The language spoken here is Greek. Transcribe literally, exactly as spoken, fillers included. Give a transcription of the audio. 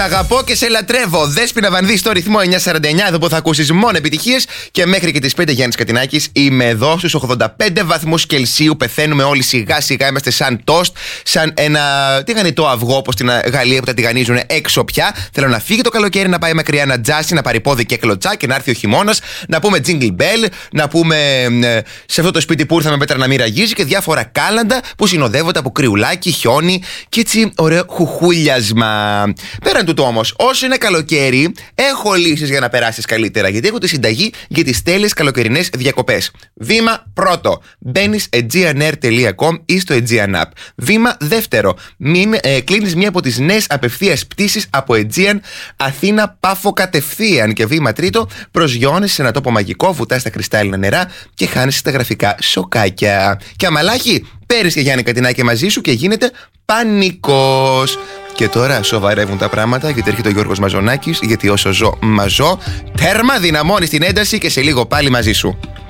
Αγαπώ και σε λατρεύω. Δέσποινα Βανδύ στο ρυθμό εννιακόσια σαράντα εννιά, εδώ που θα ακούσεις μόνο επιτυχίες. Και μέχρι και τις πέντε Γιάννης Κατινάκης. Είμαι εδώ στους ογδόντα πέντε βαθμούς Κελσίου. Πεθαίνουμε όλοι σιγά σιγά. Είμαστε σαν τόστ, σαν ένα τηγανιτό αυγό όπως στην Γαλλία που τα τηγανίζουν έξω πια. Θέλω να φύγει το καλοκαίρι, να πάει μακριά, να τζάσει, να πάρει πόδι και κλωτσά και να έρθει ο χειμώνας. Να πούμε jingle bell, να πούμε σε αυτό το σπίτι που ήρθαμε πέτρα να μην ραγίζει και διάφορα κάλαντα που συνοδεύονται από κρυουλάκι, χιόνι και έτσι ωραίο χουχούλιασμα. Πέραν τούτο όμως, όσο είναι καλοκαίρι, έχω λύσεις για να περάσεις καλύτερα. Γιατί έχω τη συνταγή για τις τέλειες καλοκαιρινές διακοπές. Βήμα πρώτο. Μπαίνεις aegean air τελεία com ή στο Aegean App. Βήμα δεύτερο. Μην ε, κλείνεις μία από τις νέες απευθείας πτήσεις από Aegean Αθήνα Πάφο κατευθείαν. Και βήμα τρίτο. Προσγειώνεσαι σε ένα τόπο μαγικό, βουτάς στα κρυστάλλινα νερά και χάνεσαι στα γραφικά σοκάκια. Και αμαλάχι, παίρνεις και Γιάννη Κατινάκη μαζί σου και γίνεται πανικός. Και τώρα σοβαρεύουν τα πράγματα γιατί έρχεται ο Γιώργος Μαζονάκης. Γιατί όσο ζω, μαζώ. Τέρμα, δυναμώνεις την ένταση και σε λίγο πάλι μαζί σου.